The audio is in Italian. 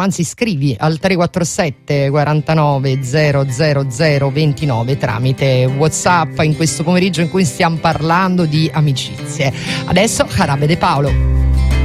chiama, anzi scrivi al 347 49 000 29 tramite WhatsApp in questo pomeriggio in cui stiamo parlando di amicizie. Adesso Jarabe de Paolo.